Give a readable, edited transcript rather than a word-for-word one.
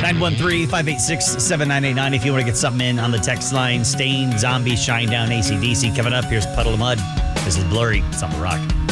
913-586-7989 if you want to get something in on the text line. Stain, Zombie, Shinedown, AC/DC. Coming up, here's Puddle of Mud. This is Blurry. It's on The Rock.